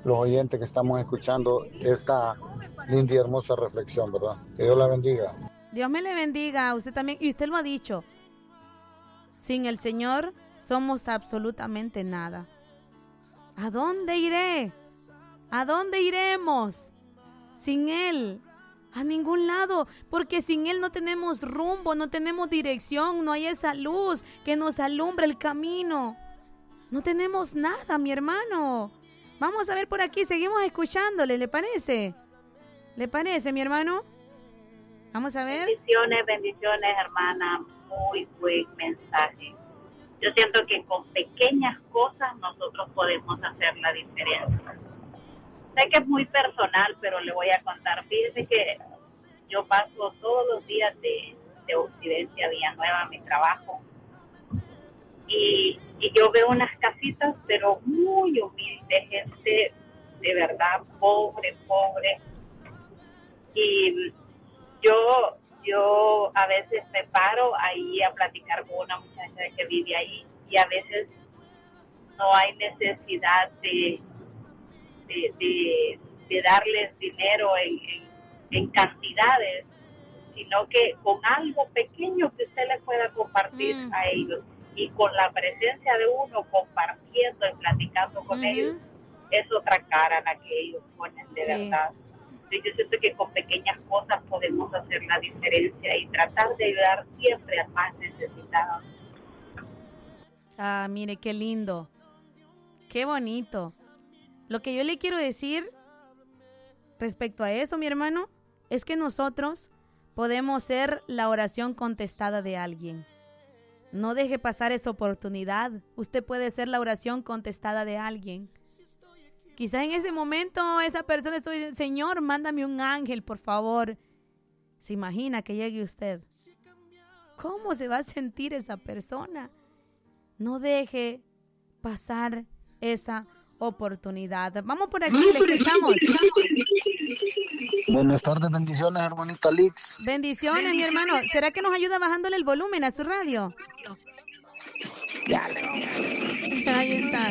los oyentes que estamos escuchando esta linda y hermosa reflexión, ¿verdad? Que Dios la bendiga. Dios me le bendiga a usted también. Y usted lo ha dicho. Sin el Señor somos absolutamente nada. ¿A dónde iré? ¿A dónde iremos? Sin Él, a ningún lado, porque sin Él no tenemos rumbo, no tenemos dirección, no hay esa luz que nos alumbra el camino. No tenemos nada, mi hermano. Vamos a ver por aquí, seguimos escuchándole, ¿le parece? ¿Le parece, mi hermano? Vamos a ver. Bendiciones, hermana. Muy buen mensaje. Yo siento que con pequeñas cosas nosotros podemos hacer la diferencia. Sé que es muy personal, pero le voy a contar. Fíjese que yo paso todos los días de Occidencia, Villanueva, a mi trabajo. Y yo veo unas casitas, pero muy humildes, gente de verdad pobre. Y yo a veces me paro ahí a platicar con una muchacha que vive ahí y a veces no hay necesidad de darles dinero en cantidades, sino que con algo pequeño que usted le pueda compartir a ellos y con la presencia de uno compartiendo y platicando con ellos, es otra cara la que ellos ponen de verdad. Yo siento que con pequeñas cosas podemos hacer la diferencia y tratar de ayudar siempre al más necesitado. Ah, mire, qué lindo. Qué bonito. Lo que yo le quiero decir respecto a eso, mi hermano, es que nosotros podemos ser la oración contestada de alguien. No deje pasar esa oportunidad. Usted puede ser la oración contestada de alguien. Quizás en ese momento esa persona está diciendo, Señor, mándame un ángel, por favor. ¿Se imagina que llegue usted? ¿Cómo se va a sentir esa persona? No deje pasar esa oportunidad. Vamos por aquí, le escuchamos. Buenas tardes, bendiciones, hermanita Lix. Bendiciones, mi hermano. ¿Será que nos ayuda bajándole el volumen a su radio? Ahí está.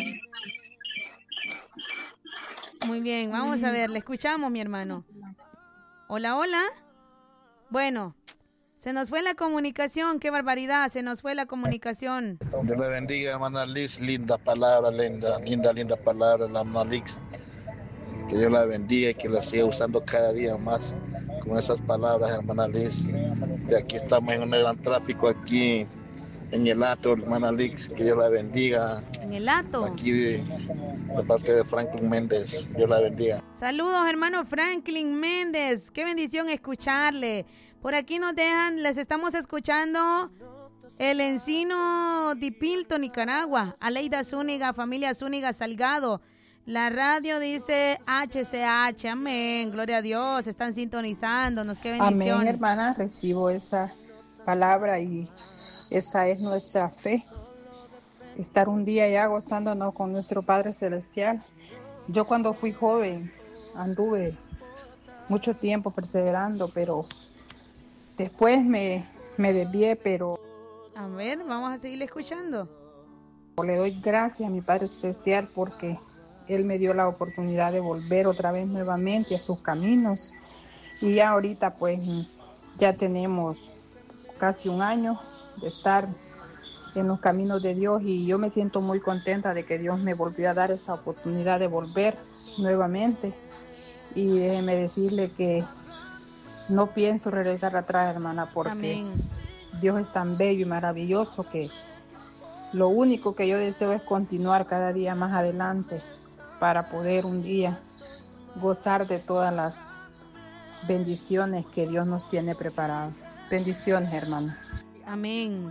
Muy bien, vamos a ver, le escuchamos, mi hermano. Hola, hola. Bueno, se nos fue la comunicación, qué barbaridad, se nos fue la comunicación. Dios le bendiga, hermana Liz, linda palabra, linda palabra, la hermana Liz. Que Dios la bendiga y que la siga usando cada día más con esas palabras, hermana Liz. De aquí estamos en un gran tráfico aquí en el Hato, hermana Liz, que Dios la bendiga. En el Hato. Aquí de parte de Franklin Méndez, Dios la bendiga. Saludos, hermano Franklin Méndez, qué bendición escucharle. Por aquí nos dejan, les estamos escuchando El Encino Dipilto, Nicaragua. Aleida Zúñiga, familia Zúñiga Salgado. La radio dice HCH, amén, gloria a Dios, están sintonizándonos, qué bendición. Amén, hermana, recibo esa palabra y esa es nuestra fe. Estar un día ya gozándonos con nuestro Padre Celestial. Yo cuando fui joven anduve mucho tiempo perseverando, pero después me desvié, pero... A ver, vamos a seguir escuchando. Le doy gracias a mi Padre Celestial porque Él me dio la oportunidad de volver otra vez nuevamente a sus caminos. Y ya ahorita pues ya tenemos casi un año de estar en los caminos de Dios y yo me siento muy contenta de que Dios me volvió a dar esa oportunidad de volver nuevamente. Y déjeme decirle que no pienso regresar atrás, hermana, porque amén. Dios es tan bello y maravilloso que lo único que yo deseo es continuar cada día más adelante para poder un día gozar de todas las bendiciones que Dios nos tiene preparadas. Bendiciones, hermana. Amén.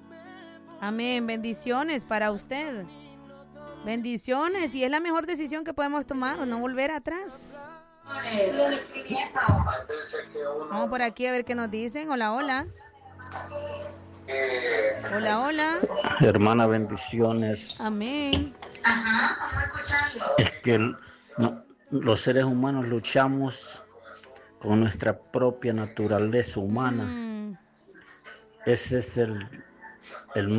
Amén. Bendiciones para usted. Bendiciones. Y es la mejor decisión que podemos tomar, no volver atrás. Vamos por aquí a ver qué nos dicen. Hola, hola. Hola, hola. Hermana, bendiciones. Amén. Es que los seres humanos luchamos con nuestra propia naturaleza humana. Ese es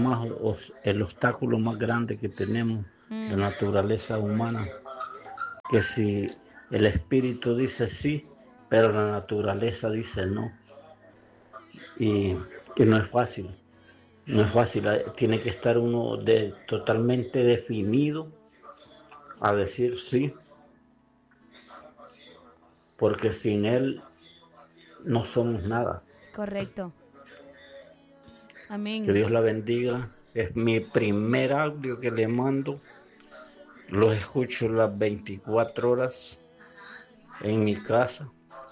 el obstáculo más grande que tenemos, la naturaleza humana. que si el espíritu dice sí, pero la naturaleza dice no. Y no es fácil. No es fácil, tiene que estar uno totalmente definido a decir sí, porque sin él no somos nada. Correcto. Amén. Que Dios la bendiga. Es mi primer audio que le mando. Los escucho las 24 horas en mi casa.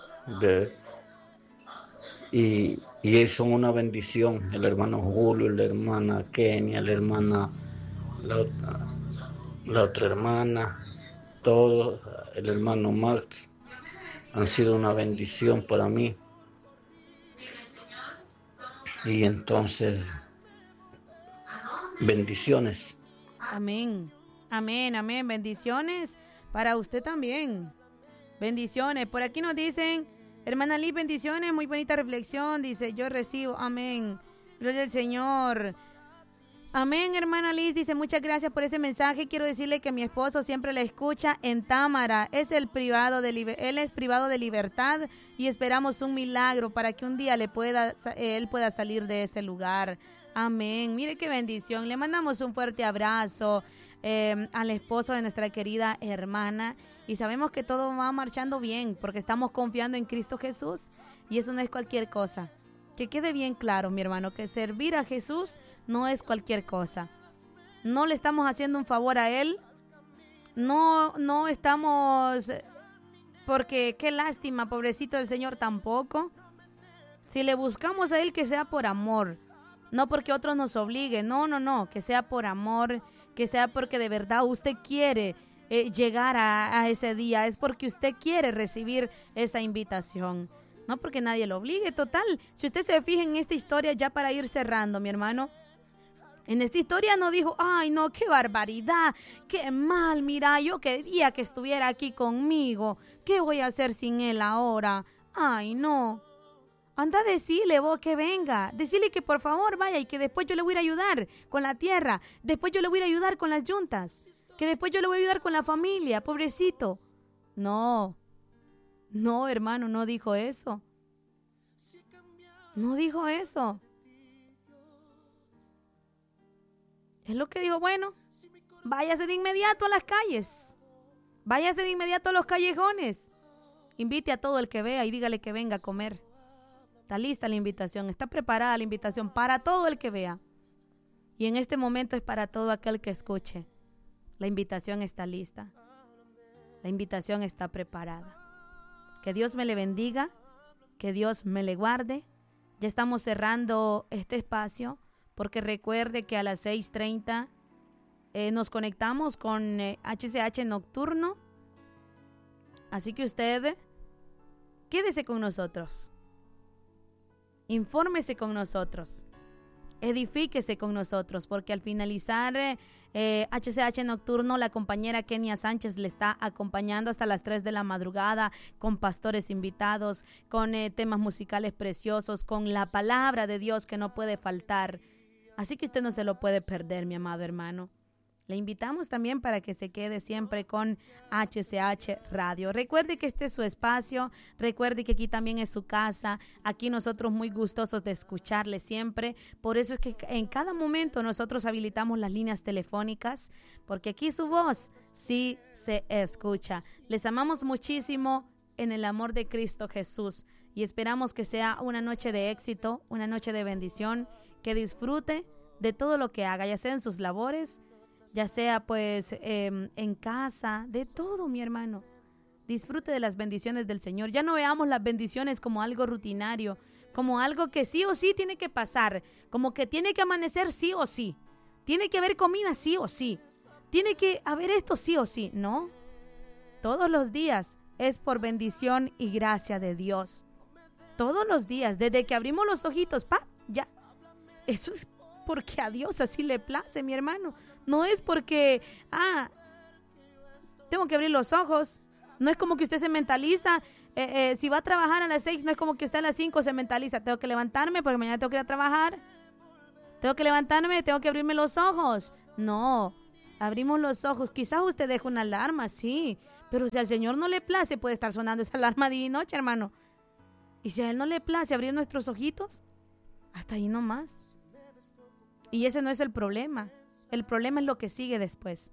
Y ellos son una bendición. El hermano Julio, la hermana Kenia, la hermana, la otra hermana, todos, el hermano Max, han sido una bendición para mí. Y entonces, bendiciones. Amén, amén, amén. Bendiciones para usted también. Bendiciones. Por aquí nos dicen, hermana Liz, bendiciones, muy bonita reflexión. Dice, yo recibo, amén. Gloria al Señor. Amén, hermana Liz. Dice, muchas gracias por ese mensaje. Quiero decirle que mi esposo siempre la escucha en Támara. Él es privado de libertad y esperamos un milagro para que un día él pueda salir de ese lugar. Amén. Mire qué bendición. Le mandamos un fuerte abrazo al esposo de nuestra querida hermana. Y sabemos que todo va marchando bien porque estamos confiando en Cristo Jesús. Y eso no es cualquier cosa. Que quede bien claro, mi hermano, que servir a Jesús no es cualquier cosa. No le estamos haciendo un favor a Él. No estamos... Porque qué lástima, pobrecito del Señor, tampoco. Si le buscamos a Él, que sea por amor. No porque otros nos obliguen. No. Que sea por amor. Que sea porque de verdad usted quiere llegar a ese día. Es porque usted quiere recibir esa invitación. No porque nadie lo obligue, total. Si usted se fija en esta historia, ya para ir cerrando, mi hermano, en esta historia no dijo, ay no, qué barbaridad, qué mal, mira, yo quería que estuviera aquí conmigo, ¿qué voy a hacer sin él ahora? Ay no. Anda a decirle vos que venga, decirle que por favor vaya y que después yo le voy a ayudar con la tierra, después yo le voy a ayudar con las yuntas, que después yo le voy a ayudar con la familia, pobrecito. No, hermano, no dijo eso. No dijo eso. Es lo que dijo, bueno, váyase de inmediato a las calles. Váyase de inmediato a los callejones. Invite a todo el que vea y dígale que venga a comer. Está lista la invitación, está preparada la invitación para todo el que vea. Y en este momento es para todo aquel que escuche. La invitación está lista. La invitación está preparada. Que Dios me le bendiga, que Dios me le guarde. Ya estamos cerrando este espacio porque recuerde que a las 6:30 nos conectamos con HCH Nocturno. Así que usted quédese con nosotros. Infórmese con nosotros. Edifíquese con nosotros porque al finalizar HCH Nocturno, la compañera Kenia Sánchez le está acompañando hasta las 3 de la madrugada con pastores invitados, con temas musicales preciosos, con la palabra de Dios que no puede faltar. Así que usted no se lo puede perder, mi amado hermano. Le invitamos también para que se quede siempre con HCH Radio. Recuerde que este es su espacio, recuerde que aquí también es su casa, aquí nosotros muy gustosos de escucharle siempre. Por eso es que en cada momento nosotros habilitamos las líneas telefónicas, porque aquí su voz sí se escucha. Les amamos muchísimo en el amor de Cristo Jesús y esperamos que sea una noche de éxito, una noche de bendición, que disfrute de todo lo que haga, ya sea en sus labores, ya sea pues en casa, de todo, mi hermano. Disfrute de las bendiciones del Señor. Ya no veamos las bendiciones como algo rutinario, como algo que sí o sí tiene que pasar, como que tiene que amanecer sí o sí, tiene que haber comida sí o sí, tiene que haber esto sí o sí. No, todos los días es por bendición y gracia de Dios. Todos los días, desde que abrimos los ojitos, ya. Eso es porque a Dios así le place, mi hermano. No es porque, tengo que abrir los ojos. No es como que usted se mentaliza. Si va a trabajar a las 6, no es como que usted a las 5 se mentaliza. Tengo que levantarme porque mañana tengo que ir a trabajar. Tengo que levantarme, tengo que abrirme los ojos. No, abrimos los ojos. Quizás usted deje una alarma, sí. Pero si al Señor no le place, puede estar sonando esa alarma día y noche, hermano. Y si a Él no le place abrir nuestros ojitos, hasta ahí nomás. Y ese no es el problema. El problema es lo que sigue después.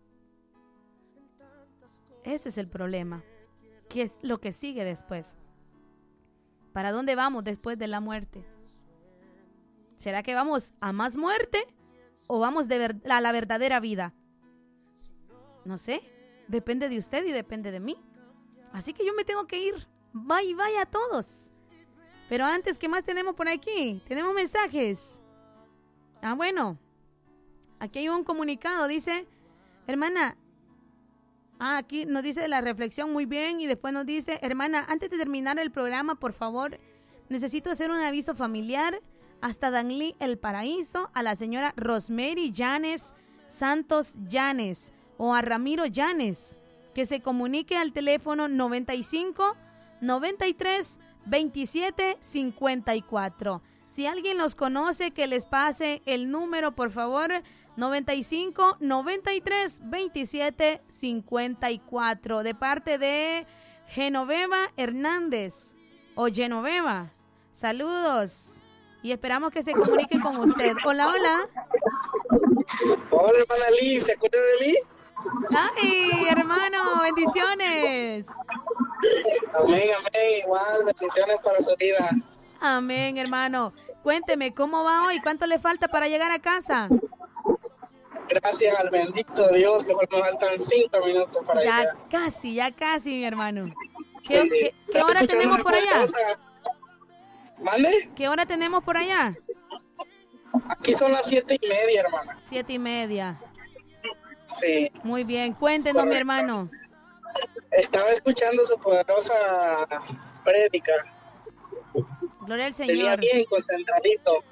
Ese es el problema. ¿Qué es lo que sigue después? ¿Para dónde vamos después de la muerte? ¿Será que vamos a más muerte o vamos a la verdadera vida? No sé. Depende de usted y depende de mí. Así que yo me tengo que ir. Bye, bye a todos. Pero antes, ¿qué más tenemos por aquí? Tenemos mensajes. Bueno. Aquí hay un comunicado. Dice, hermana. Aquí nos dice la reflexión muy bien. Y después nos dice, hermana, antes de terminar el programa, por favor, necesito hacer un aviso familiar hasta Danlí El Paraíso, a la señora Rosemary Llanes Santos Llanes, o a Ramiro Llanes, que se comunique al teléfono 95 93 27 54. Si alguien los conoce, que les pase el número, por favor, 95 93 27 54, de parte de Genoveva Hernández, o Genoveva. Saludos, y esperamos que se comunique con usted. Hola, hola. Hola, hermana Liz, ¿se acuerda de mí? ¡Ay, hermano! ¡Bendiciones! Amén, amén. Igual, bendiciones para su vida. Amén, hermano. Cuénteme, ¿cómo va hoy? ¿Cuánto le falta para llegar a casa? Gracias al bendito Dios, que me faltan 5 minutos para llegar. Ya casi, mi hermano. ¿Qué hora tenemos por allá? ¿Mande? ¿Qué hora tenemos por allá? Aquí son las 7:30, hermana. 7:30. Sí. Muy bien, cuéntenos, mi hermano. Estaba escuchando su poderosa prédica. Gloria al Venía Señor. bien concentradito.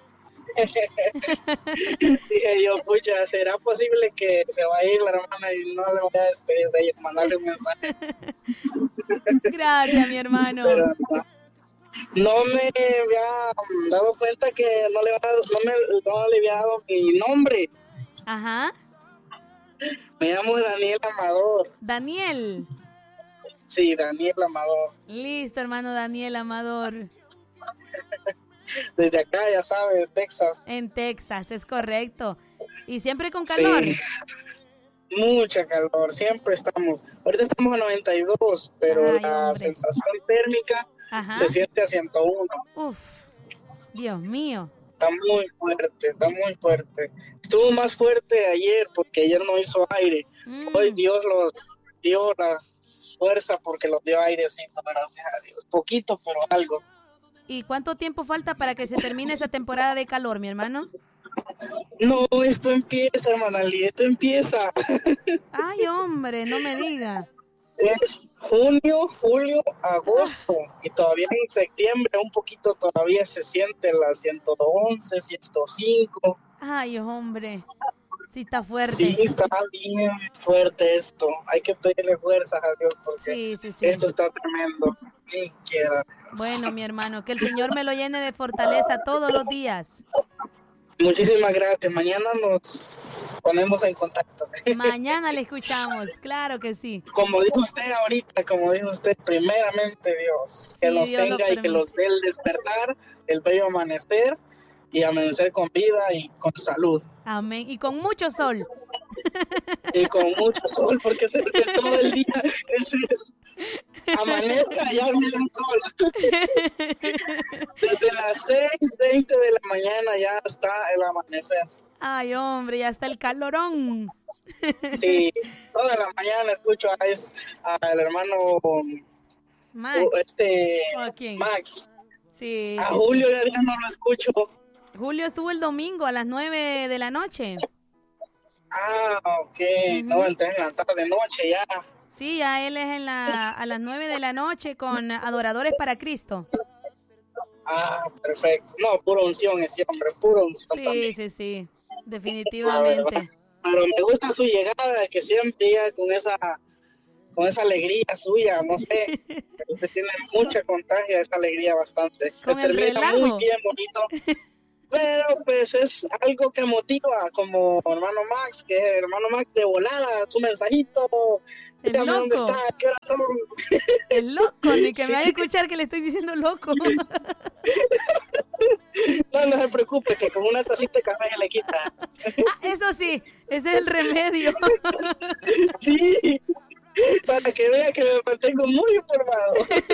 Dije yo, pucha, ¿será posible que se va a ir la hermana y no le voy a despedir de ella, mandarle un mensaje? Gracias, mi hermano. Pero no me había dado cuenta que no le había dado mi nombre. Ajá. Me llamo Daniel Amador. Daniel. Sí, Daniel Amador. Listo, hermano Daniel Amador. Desde acá, ya sabes, Texas. En Texas, es correcto. ¿Y siempre con calor? Sí. Mucha calor, siempre estamos. Ahorita estamos a 92, pero la sensación térmica se siente a 101. Uf, Dios mío. Está muy fuerte. Estuvo más fuerte ayer porque ayer no hizo aire. Hoy Dios los dio la fuerza porque los dio airecito, gracias a Dios. Poquito, pero algo. ¿Y cuánto tiempo falta para que se termine esa temporada de calor, mi hermano? No, esto empieza, hermana Lee, esto empieza. Ay, hombre, no me diga. Es junio, julio, agosto, y todavía en septiembre un poquito todavía se siente la 111, 105. Ay, hombre, sí está fuerte. Sí, está bien fuerte esto. Hay que pedirle fuerzas a Dios porque sí. Esto está tremendo. Quien quiera. Bueno, mi hermano, que el Señor me lo llene de fortaleza todos los días. Muchísimas gracias. Mañana nos ponemos en contacto. Mañana le escuchamos, claro que sí. Como dijo usted ahorita, primeramente Dios, que los Dios tenga y que los dé el despertar, el bello amanecer y amanecer con vida y con salud. Amén. Y con mucho sol. Y con mucho sol, porque es que todo el día es amanezca ya viene un sol. Desde las 6:20 de la mañana ya está el amanecer. Ay, hombre, ya está el calorón. Sí, toda la mañana escucho al hermano Max. Max. Sí. A Julio ya no lo escucho. Julio estuvo el domingo a las 9 de la noche. Ah, ok. No, entonces en la tarde noche ya. Sí, ya él es a las 9 de la noche con Adoradores para Cristo. Ah, perfecto. No, pura unción ese hombre, pura unción también. Sí, definitivamente. Pero me gusta su llegada, que siempre llega con esa alegría suya, no sé. Usted tiene mucha contagia, esa alegría bastante. Con el termina relajo. Muy bien, bonito. pero pues es algo que motiva, como hermano Max, que es hermano Max de volada, su mensajito, El dígame dónde loco. está, qué horas son. El loco, ni que Sí. me vaya a escuchar que le estoy diciendo loco. No se preocupe, que con una tacita de café se le quita. Eso sí, ese es el remedio. Sí, para que vea que me mantengo muy informado.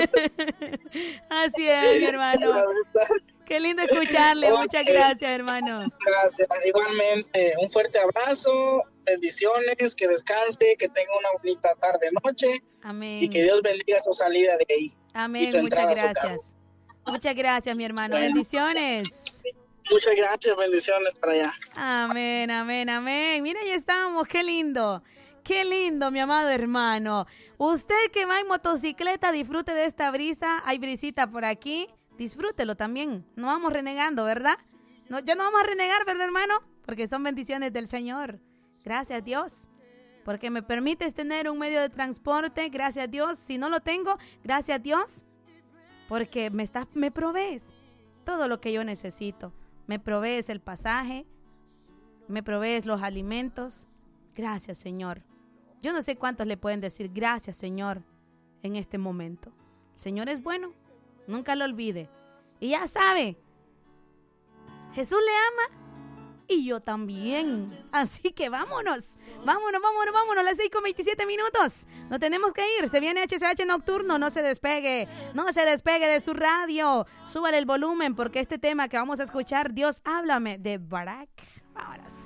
Así es, mi hermano. La verdad. Qué lindo escucharle. Ok. Muchas gracias, hermano. Gracias, igualmente, un fuerte abrazo, bendiciones, que descanse, que tenga una bonita tarde, noche, Amén. y que Dios bendiga su salida de ahí. Amén. y tu entrada Muchas a su gracias. Muchas gracias, mi hermano. Bueno. Bendiciones. Muchas gracias, bendiciones para allá. Amén, amén, amén. Mira, ya estamos. Qué lindo. Qué lindo, mi amado hermano. Usted que va en motocicleta, disfrute de esta brisa. Hay brisita por aquí. Disfrútelo también. No vamos renegando, ¿verdad? No, ya no vamos a renegar, ¿verdad, hermano? Porque son bendiciones del Señor. Gracias, Dios. Porque me permites tener un medio de transporte. Gracias, Dios. Si no lo tengo, gracias, Dios. Porque me provees todo lo que yo necesito. Me provees el pasaje. Me provees los alimentos. Gracias, Señor. Yo no sé cuántos le pueden decir gracias, Señor, en este momento. El Señor es bueno. Nunca lo olvide. Y ya sabe, Jesús le ama y yo también. Así que vámonos. Vámonos, las 6:27. No tenemos que ir. Se viene HCH Nocturno. No se despegue. No se despegue de su radio. Súbale el volumen porque este tema que vamos a escuchar, Dios háblame, de Barak. Vámonos.